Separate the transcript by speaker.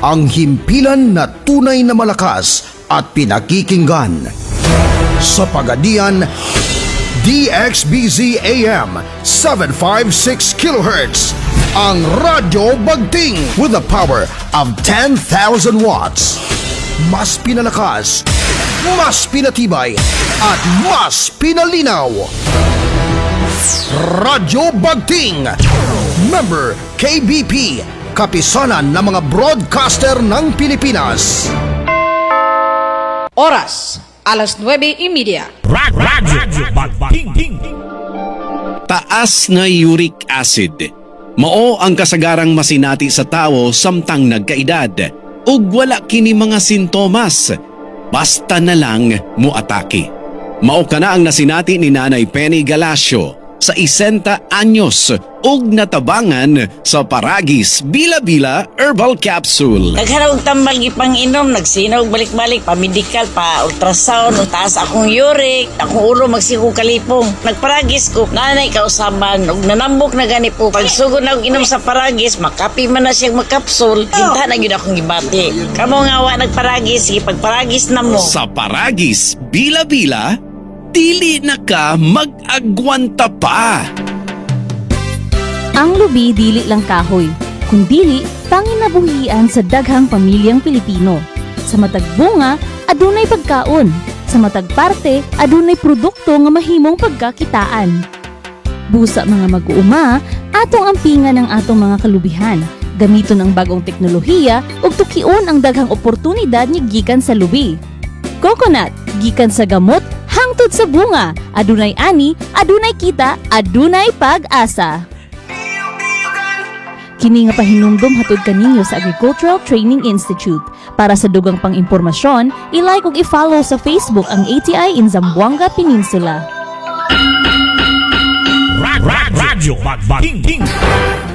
Speaker 1: ang himpilan na tunay na malakas at pinakikinggan. Sa Pagadian, DXBZ AM 756 kHz, ang Radyo Bagting with the power of 10,000 watts. Mas pinalakas, mas pinatibay, at mas pinalinaw. Radyo Bagting, member KBP, kapisanan ng mga broadcaster ng Pilipinas.
Speaker 2: Oras, alas 9:30.
Speaker 3: Radyo Bagting. Taas na uric acid. Mao ang kasagarang masinati sa tao samtang nagkaedad ug wala kini mga sintomas. Basta na lang muatake. Mao kana ang nasinati ni Nanay Penny Galacio sa 60 anyos ug natabangan sa Paragis Bila-Bila Herbal Capsule.
Speaker 4: Naghanap og tambal gipang inom, nagsinaw balik-balik pa medical pa ultrasound, utaas akong uric, akong ulo magsigo kalipong. Nagparagis ko, nanay kausaban ug nanambok na gani po. Pagsugod na og inom sa Paragis, makapi man na siya magkapsul, hinta na gyud akong gibati. Kamo nga wa nagparagis, sige pagparagis na mo.
Speaker 3: Sa Paragis Bila-Bila, dili na ka mag-agwanta pa.
Speaker 5: Ang lubi dili lang kahoy, kundili panginabuhian sa daghang pamilyang Pilipino. Sa matag bunga, adunay pagkaon. Sa matag parte, adunay produkto nga mahimong pagkakitaan. Busa mga mag-uuma, atong ampingan ang atong mga kalubihan. Gamiton ang bagong teknolohiya ug tukion ang daghang oportunidad ni gikan sa lubi. Coconut, gikan sa gamot, hangtod sa bunga. Adunay ani, adunay kita, adunay pag-asa. Kini nga pahinumdom hatod kaninyo sa Agricultural Training Institute. Para sa dugang pang-impormasyon, i-like ug i-follow sa Facebook ang ATI in Zamboanga Peninsula.
Speaker 6: Radyo Bagting.